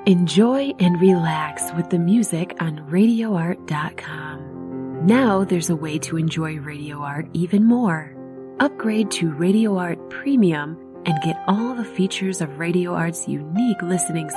Enjoy and relax with the music on RadioArt.com. Now there's a way to enjoy Radio Art even more. Upgrade to Radio Art Premium and get all the features of Radio Art's unique listening